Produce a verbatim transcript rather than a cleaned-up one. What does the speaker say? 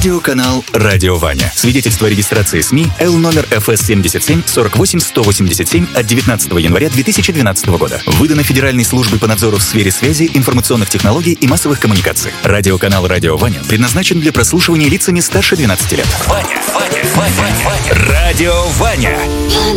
Радиоканал «Радио Ваня». Свидетельство о регистрации СМИ Л номер эф эс семьдесят семь сорок восемь сто восемьдесят семь от девятнадцатого января две тысячи двенадцатого года. Выдано Федеральной службой по надзору в сфере связи, информационных технологий и массовых коммуникаций. Радиоканал «Радио Ваня» предназначен для прослушивания лицами старше двенадцати лет. Ваня, Ваня, Ваня, Ваня. Радио Ваня.